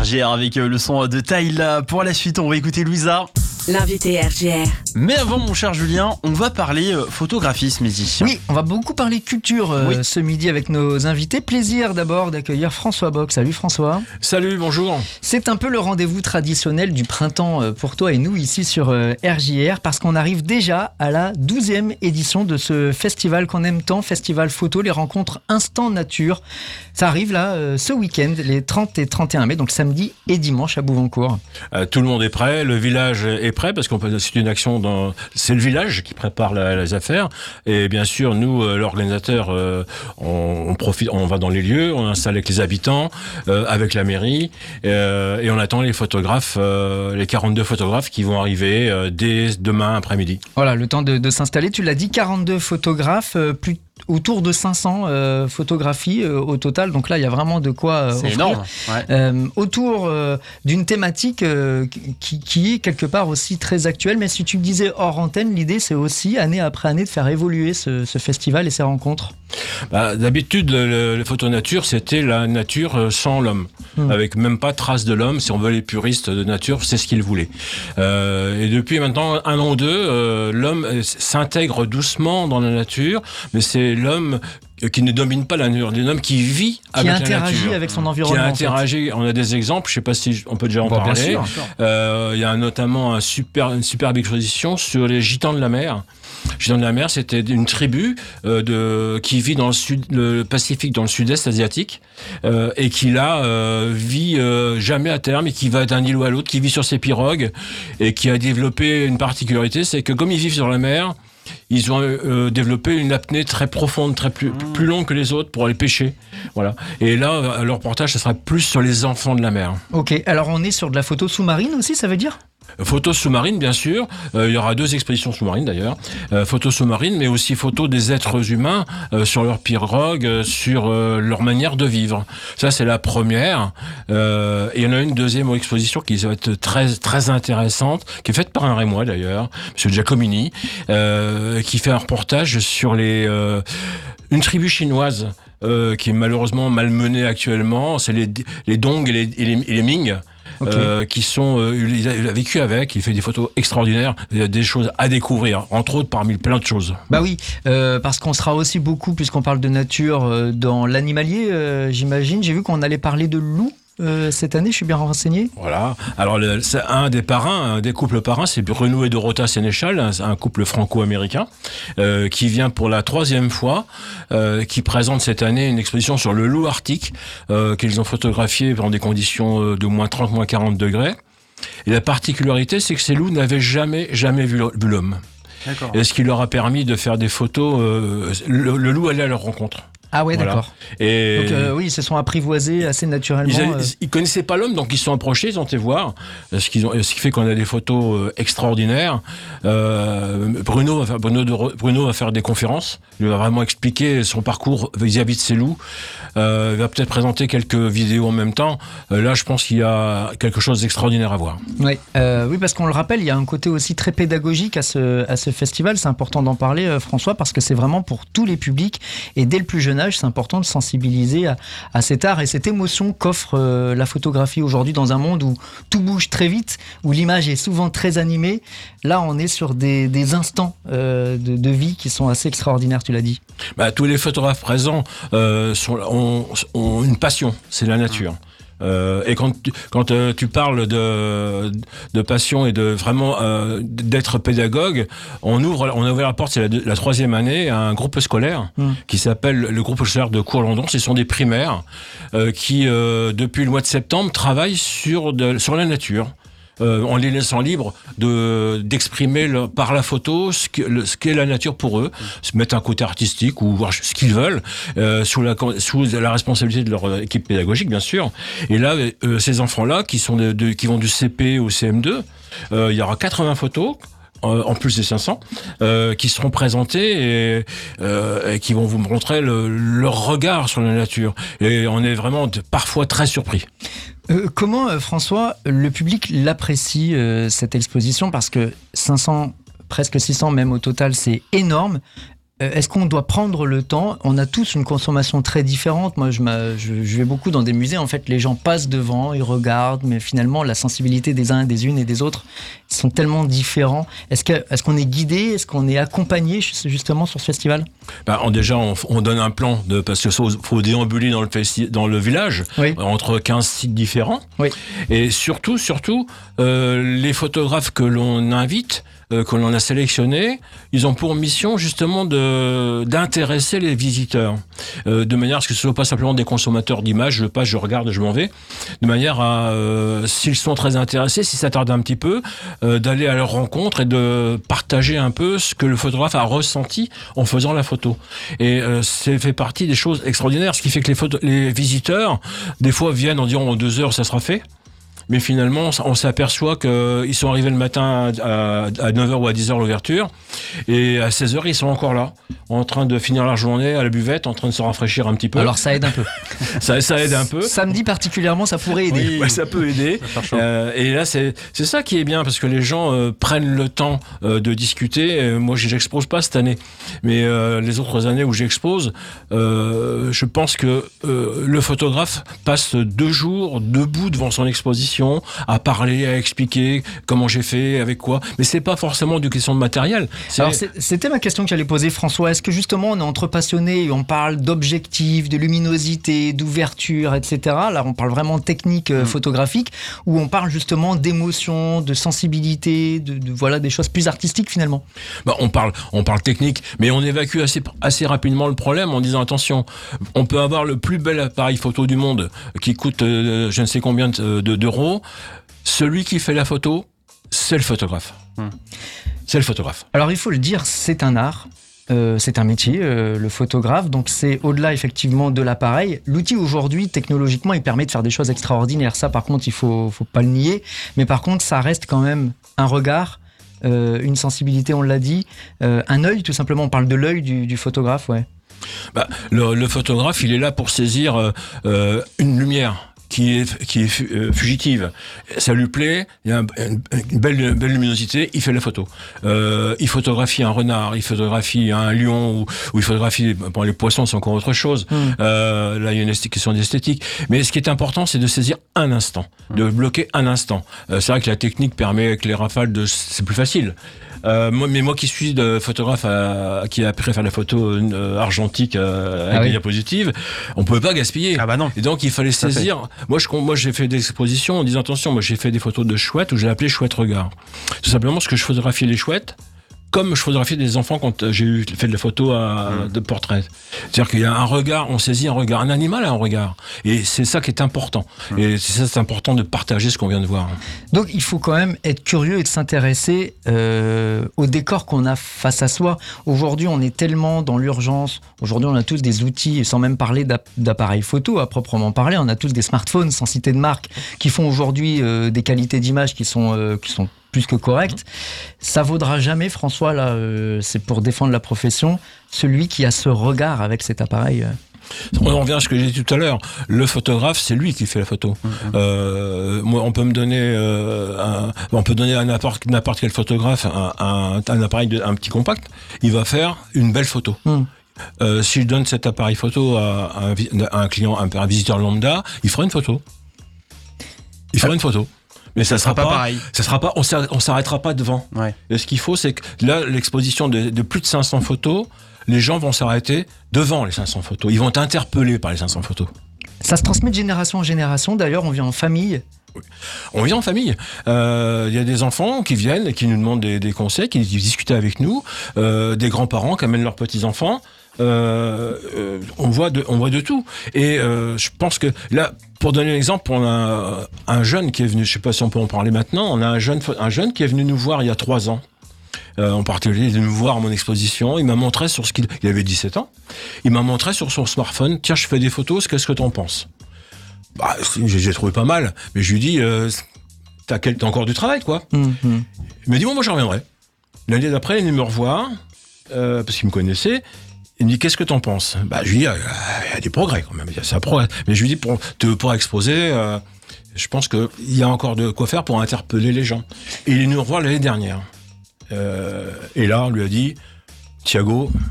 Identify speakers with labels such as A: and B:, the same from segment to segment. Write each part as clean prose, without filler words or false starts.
A: RGR avec le son de Tyla. Pour la suite, on va écouter Louisa.
B: L'invité RGR.
A: Mais avant, mon cher Julien, on va parler photographie ce midi.
C: Oui, on va beaucoup parler culture ce midi avec nos invités. Plaisir d'abord d'accueillir François Bock. Salut François.
D: Salut, bonjour.
C: C'est un peu le rendez-vous traditionnel du printemps pour toi et nous ici sur RJR parce qu'on arrive déjà à la 12e édition de ce festival qu'on aime tant, Festival Photo, les rencontres Instant Nature. Ça arrive là ce week-end, les 30 et 31 mai, donc samedi et dimanche à Bouvancourt.
D: Tout le monde est prêt, le village est prêt parce c'est une action c'est le village qui prépare les affaires et bien sûr nous l'organisateur on profite, on va dans les lieux, on installe avec les habitants, avec la mairie et on attend les photographes, les 42 photographes qui vont arriver dès demain après-midi.
C: Voilà, le temps de s'installer, tu l'as dit, 42 photographes, autour de 500 photographies au total, donc là il y a vraiment de quoi
A: c'est
C: offrir.
A: énorme, ouais.
C: Autour d'une thématique qui est quelque part aussi très actuelle, mais si tu me disais hors antenne, l'idée c'est aussi année après année de faire évoluer ce festival et ces rencontres.
D: D'habitude le photo nature c'était la nature sans l'homme, avec même pas trace de l'homme. Si on veut les puristes de nature, c'est ce qu'ils voulaient, et depuis maintenant un an ou deux, l'homme s'intègre doucement dans la nature, mais c'est l'homme qui ne domine pas la nature, l'homme qui vit avec la nature, qui
C: interagit avec son environnement.
D: Qui interagit. En fait. On a des exemples, je ne sais pas si on peut déjà en parler.
C: Bien sûr.
D: Il y a notamment une superbe exposition sur les gitans de la mer. Gitans de la mer, c'était une tribu qui vit dans le Pacifique, dans le sud-est asiatique, et qui là vit jamais à terme et qui va d'un îlot à l'autre, qui vit sur ses pirogues et qui a développé une particularité, c'est que comme ils vivent sur la mer, ils ont développé une apnée très profonde, plus longue que les autres pour aller pêcher. Voilà. Et là, leur reportage, ça sera plus sur les enfants de la mer.
C: Ok, alors on est sur de la photo sous-marine aussi, ça veut dire ?
D: Photos sous-marines, bien sûr. Il y aura 2 expositions sous-marines d'ailleurs. Photos sous-marines, mais aussi photos des êtres humains sur leur pirogue, sur leur manière de vivre. Ça, c'est la première. Et il y en a une deuxième exposition qui va être très, très intéressante, qui est faite par un Rémois d'ailleurs, M. Giacomini, qui fait un reportage sur une tribu chinoise qui est malheureusement malmenée actuellement. C'est les Dong et les Ming. Okay. Il a vécu avec, il fait des photos extraordinaires, il y a des choses à découvrir, entre autres parmi plein de choses.
C: Bah oui, parce qu'on sera aussi beaucoup, puisqu'on parle de nature, dans l'animalier, j'imagine. J'ai vu qu'on allait parler de loups. Cette année, je suis bien renseigné.
D: Voilà. Alors, c'est un des couples parrains, c'est Bruno et Dorota Sénéchal, un couple franco-américain, qui vient pour la 3e fois, qui présente cette année une exposition sur le loup arctique, qu'ils ont photographié dans des conditions de moins 30, moins 40 degrés. Et la particularité, c'est que ces loups n'avaient jamais vu l'homme. D'accord. Et ce qui leur a permis de faire des photos, le loup allait à leur rencontre.
C: Ah ouais, voilà. D'accord.
D: Et
C: donc oui, ils se sont apprivoisés assez naturellement.
D: Ils connaissaient pas l'homme, donc ils se sont approchés, ils ont été voir. Ce qui fait qu'on a des photos extraordinaires. Bruno va faire des conférences. Il va vraiment expliquer son parcours vis-à-vis de ces loups. Il va peut-être présenter quelques vidéos en même temps. Là, je pense qu'il y a quelque chose d'extraordinaire à voir.
C: Oui, parce qu'on le rappelle, il y a un côté aussi très pédagogique à ce festival. C'est important d'en parler, François, parce que c'est vraiment pour tous les publics et dès le plus jeune âge. C'est important de sensibiliser à cet art et cette émotion qu'offre la photographie aujourd'hui dans un monde où tout bouge très vite, où l'image est souvent très animée. Là, on est sur des instants de vie qui sont assez extraordinaires, tu l'as dit.
D: Tous les photographes présents ont une passion, c'est la nature. Et quand tu parles de passion et de vraiment d'être pédagogue, on a ouvert la porte, c'est la 3e année, à un groupe scolaire qui s'appelle le groupe scolaire de Cours-London. Ce sont des primaires qui, depuis le mois de septembre, travaillent sur la nature. En les laissant libres d'exprimer par la photo ce qu'est la nature pour eux, se mettre un côté artistique ou voir ce qu'ils veulent, sous la responsabilité de leur équipe pédagogique bien sûr. Et là, ces enfants-là qui vont du CP au CM2, il y aura 80 photos. En plus des 500, qui seront présentés et qui vont vous montrer leur regard sur la nature. Et on est vraiment parfois très surpris.
C: Comment, François, le public l'apprécie, cette exposition ? Parce que 500, presque 600 même au total, c'est énorme. Est-ce qu'on doit prendre le temps? On a tous une consommation très différente. Moi, je vais beaucoup dans des musées. En fait, les gens passent devant, ils regardent, mais finalement, la sensibilité des uns, des unes et des autres sont tellement différents. Est-ce qu'on est guidé? Est-ce qu'on est accompagné justement sur ce festival?
D: Déjà, on donne un plan parce que faut déambuler dans le village,
C: oui,
D: entre 15 sites différents.
C: Oui.
D: Et surtout, les photographes que l'on invite, que l'on a sélectionnés, ils ont pour mission justement d'intéresser les visiteurs, de manière à ce que ce ne soit pas simplement des consommateurs d'images, je passe, je regarde, je m'en vais, de manière à, s'ils sont très intéressés, s'ils s'attardent un petit peu, d'aller à leur rencontre et de partager un peu ce que le photographe a ressenti en faisant la photo. Et ça fait partie des choses extraordinaires, ce qui fait que les visiteurs, des fois, viennent en disant en 2 heures, ça sera fait. Mais finalement, on s'aperçoit qu'ils sont arrivés le matin à 9h ou à 10h l'ouverture, et à 16h, ils sont encore là, en train de finir leur journée à la buvette, en train de se rafraîchir un petit peu.
C: Alors ça aide un peu.
D: ça aide un peu.
C: Samedi particulièrement, ça pourrait aider.
D: Oui, ouais, ça peut aider. Et là, c'est ça qui est bien, parce que les gens prennent le temps de discuter. Moi, j'expose pas cette année, mais les autres années où j'expose, je pense que le photographe passe 2 jours debout devant son exposition, à parler, à expliquer comment j'ai fait, avec quoi. Mais c'est pas forcément une question de matériel.
C: Alors c'était ma question que j'allais poser, François. Est-ce que justement on est entre passionnés et on parle d'objectif, de luminosité, d'ouverture, etc. Là, on parle vraiment technique photographique, ou on parle justement d'émotion, de sensibilité, voilà, des choses plus artistiques finalement.
D: On parle technique, mais on évacue assez rapidement le problème en disant attention, on peut avoir le plus bel appareil photo du monde qui coûte je ne sais combien d'euros. Celui qui fait la photo, c'est le photographe. C'est le photographe.
C: Alors il faut le dire, c'est un art. C'est un métier, le photographe, donc c'est au-delà effectivement de l'appareil. L'outil aujourd'hui, technologiquement, il permet de faire des choses extraordinaires. Ça, par contre, il faut pas le nier. Mais par contre, ça reste quand même un regard, une sensibilité, on l'a dit, un œil, tout simplement. On parle de l'œil du photographe, ouais.
D: Le photographe, il est là pour saisir une lumière qui est fugitive. Ça lui plaît, il y a une belle luminosité, il fait la photo. Il photographie un renard, il photographie un lion, ou il photographie... les poissons, c'est encore autre chose. Là, il y a une question d'esthétique. Mais ce qui est important, c'est de saisir un instant, de bloquer un instant. C'est vrai que la technique permet avec les rafales, c'est plus facile. Moi qui suis de photographe qui a appris à faire la photo argentique avec des diapositives, on pouvait pas gaspiller.
A: Ah bah non.
D: Et donc il fallait saisir. Moi j'ai fait des expositions en disant attention, moi j'ai fait des photos de chouettes où j'ai appelé chouette regard. Tout simplement parce que je photographiais les chouettes comme je photographiais des enfants quand j'ai fait de la photo de portrait. C'est-à-dire qu'il y a un regard, on saisit un regard. Un animal a un regard. Et c'est ça qui est important. Et c'est important de partager ce qu'on vient de voir.
C: Donc il faut quand même être curieux et de s'intéresser au décor qu'on a face à soi. Aujourd'hui, on est tellement dans l'urgence. Aujourd'hui, on a tous des outils, sans même parler d'appareils photo à proprement parler. On a tous des smartphones, sans citer de marque, qui font aujourd'hui des qualités d'image qui sont plus que correct. Ça vaudra jamais, François, là, c'est pour défendre la profession, celui qui a ce regard avec cet appareil.
D: On revient à ce que j'ai dit tout à l'heure. Le photographe, c'est lui qui fait la photo. Moi, on peut me donner, on peut donner à n'importe quel photographe un appareil, un petit compact. Il va faire une belle photo. Si je donne cet appareil photo à un client, un visiteur lambda, il fera une photo. Mais ça sera pas pareil. Ça sera pas, on s'arrêtera pas devant. Ouais. Et ce qu'il faut, c'est que là, l'exposition de plus de 500 photos, les gens vont s'arrêter devant les 500 photos. Ils vont être interpellés par les 500 photos.
C: Ça se transmet de génération en génération. D'ailleurs, on vient en famille.
D: Oui. On vient en famille. Il y a des enfants qui viennent et qui nous demandent des conseils, qui discutent avec nous, des grands-parents qui amènent leurs petits-enfants. On voit de tout. Et je pense que là, pour donner un exemple, on a un jeune qui est venu, je sais pas si on peut en parler maintenant, on a un jeune qui est venu nous voir il y a 3 ans. En particulier, il est venu me voir à mon exposition. Il m'a montré sur il avait 17 ans. Il m'a montré sur son smartphone. Tiens, je fais des photos. Qu'est-ce que t'en penses? J'ai trouvé pas mal. Mais je lui dis, t'as encore du travail, quoi. Il m'a dit, bon, moi, j'en reviendrai. L'année d'après, il est venu me revoir, parce qu'il me connaissait. Il me dit, qu'est-ce que t'en penses? Je lui dis, il y a des progrès, quand même. Ça progresse. Mais je lui dis, pour exposer, je pense qu'il y a encore de quoi faire pour interpeller les gens. Et il est venu me revoir l'année dernière. Et là, on lui a dit, Thiago,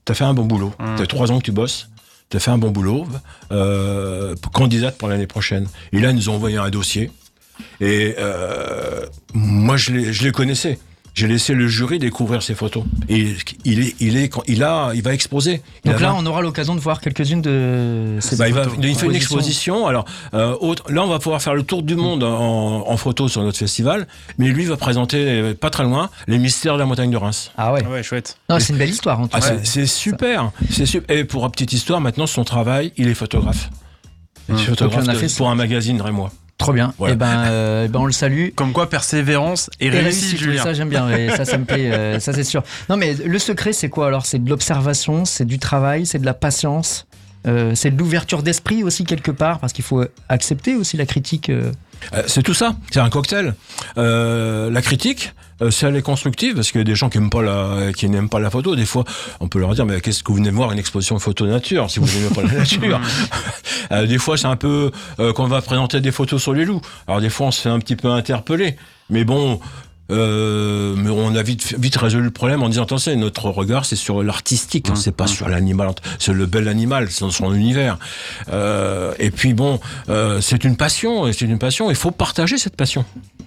D: t'as fait un bon boulot. T'as 3 ans que tu bosses. T'as fait un bon boulot. Candidate pour l'année prochaine. Et là, ils nous ont envoyé un dossier. Et moi, je les connaissais. J'ai laissé le jury découvrir ces photos. Et il va exposer.
C: Donc là, on aura l'occasion de voir quelques-unes de ces photos.
D: Il fait une exposition. Alors, là, on va pouvoir faire le tour du monde en photo sur notre festival. Mais lui va présenter, pas très loin, les mystères de la montagne de Reims.
C: Ah ouais.
A: Ouais, chouette.
C: Non, c'est une belle histoire, en tout cas.
D: C'est super. C'est super. Et pour une petite histoire, maintenant, son travail, il est photographe. Il est photographe pour un magazine rémois.
C: Trop bien.
D: Voilà.
C: Et ben on le salue.
A: Comme quoi, persévérance et réussite, Julien.
C: Ça, j'aime bien. Ça me plaît. Ça, c'est sûr. Non, mais le secret, c'est quoi alors? C'est de l'observation, c'est du travail, c'est de la patience, c'est de l'ouverture d'esprit aussi quelque part, parce qu'il faut accepter aussi la critique.
D: C'est tout ça. C'est un cocktail. La critique, si elle est constructive, parce qu'il y a des gens qui n'aiment pas la photo, des fois, on peut leur dire, mais qu'est-ce que vous venez voir une exposition photo nature, si vous n'aimez pas la nature? Des fois, c'est un peu, quand on va présenter des photos sur les loups. Alors, des fois, on se fait un petit peu interpeller. Mais bon, mais on a vite résolu le problème en disant, attention, notre regard, c'est sur l'artistique, c'est pas sur l'animal, c'est le bel animal, c'est dans son univers. Et puis bon, c'est une passion, il faut partager cette passion.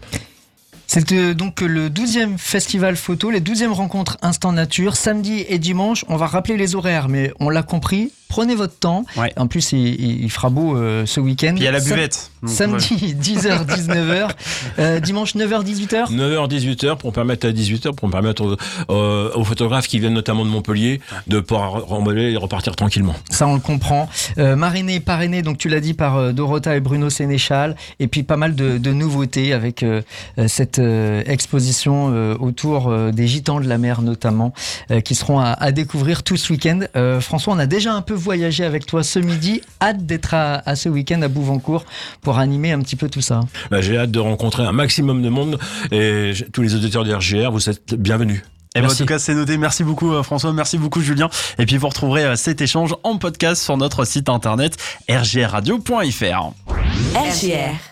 C: C'est donc le 12e festival photo, les 12e rencontres Instant Nature, samedi et dimanche. On va rappeler les horaires, mais on l'a compris. Prenez votre temps. Ouais. En plus, il fera beau ce week-end.
A: Puis il y a la buvette.
C: Samedi, 10h, 19h. Dimanche, 9h, 18h.
D: 9h, 18h pour permettre à 18h, pour permettre aux photographes qui viennent notamment de Montpellier de pouvoir remballer et repartir tranquillement.
C: Ça, on le comprend. Marrainé, parrainé, donc tu l'as dit, par Dorota et Bruno Sénéchal. Et puis pas mal de nouveautés avec cette exposition autour des gitans de la mer notamment, qui seront à découvrir tout ce week-end. François, on a déjà un peu voyagé avec toi ce midi. Hâte d'être à ce week-end à Bouvancourt pour animer un petit peu tout ça.
D: J'ai hâte de rencontrer un maximum de monde et tous les auditeurs de RGR, vous êtes bienvenus.
A: Et en tout cas, c'est noté. Merci beaucoup François, merci beaucoup Julien. Et puis vous retrouverez cet échange en podcast sur notre site internet rgrradio.fr.
B: RGR